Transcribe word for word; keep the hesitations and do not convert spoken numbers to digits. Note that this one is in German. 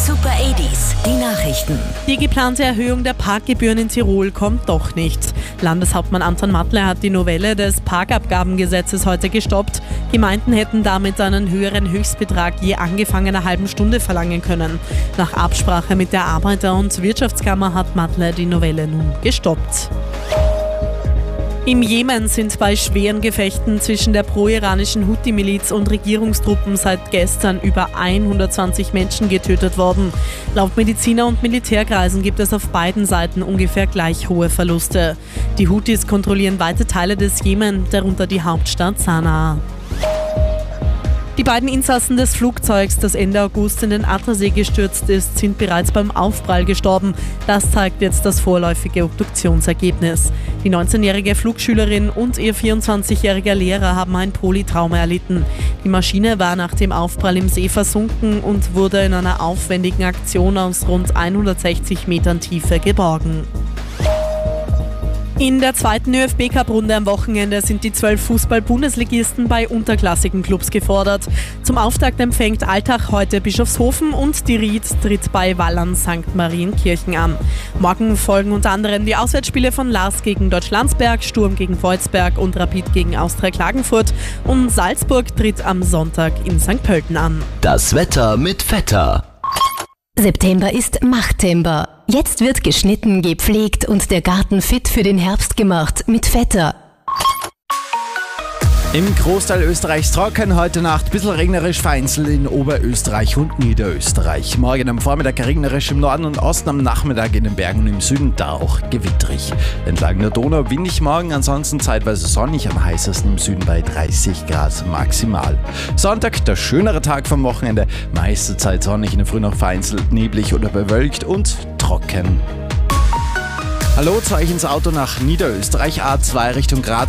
Super achtziger, die Nachrichten. Die geplante Erhöhung der Parkgebühren in Tirol kommt doch nicht. Landeshauptmann Anton Mattler hat die Novelle des Parkabgabengesetzes heute gestoppt. Gemeinden hätten damit einen höheren Höchstbetrag je angefangener halben Stunde verlangen können. Nach Absprache mit der Arbeiter- und Wirtschaftskammer hat Mattler die Novelle nun gestoppt. Im Jemen sind bei schweren Gefechten zwischen der pro-iranischen Houthi-Miliz und Regierungstruppen seit gestern über hundertzwanzig Menschen getötet worden. Laut Mediziner- und Militärkreisen gibt es auf beiden Seiten ungefähr gleich hohe Verluste. Die Houthis kontrollieren weite Teile des Jemen, darunter die Hauptstadt Sanaa. Die beiden Insassen des Flugzeugs, das Ende August in den Attersee gestürzt ist, sind bereits beim Aufprall gestorben. Das zeigt jetzt das vorläufige Obduktionsergebnis. Die neunzehnjährige Flugschülerin und ihr vierundzwanzigjähriger Lehrer haben ein Polytrauma erlitten. Die Maschine war nach dem Aufprall im See versunken und wurde in einer aufwendigen Aktion aus rund hundertsechzig Metern Tiefe geborgen. In der zweiten Ö F B-Cup-Runde am Wochenende sind die zwölf Fußball-Bundesligisten bei unterklassigen Clubs gefordert. Zum Auftakt empfängt Altach heute Bischofshofen und die Ried tritt bei Wallern Sankt Marienkirchen an. Morgen folgen unter anderem die Auswärtsspiele von Lars gegen Deutschlandsberg, Sturm gegen Volzberg und Rapid gegen Austria Klagenfurt und Salzburg tritt am Sonntag in Sankt Pölten an. Das Wetter mit Vetter. September ist Machttember. Jetzt wird geschnitten, gepflegt und der Garten fit für den Herbst gemacht mit Vetter. Im Großteil Österreichs trocken, heute Nacht ein bisschen regnerisch, vereinzelt in Oberösterreich und Niederösterreich. Morgen am Vormittag regnerisch im Norden und Osten, am Nachmittag in den Bergen und im Süden, da auch gewitterig. Entlang der Donau windig morgen, ansonsten zeitweise sonnig, am heißesten im Süden bei dreißig Grad maximal. Sonntag, der schönere Tag vom Wochenende, meiste Zeit sonnig, in der Früh noch vereinzelt neblig oder bewölkt und trocken. Hallo, zu euch ins Auto nach Niederösterreich, A zwei Richtung Graz.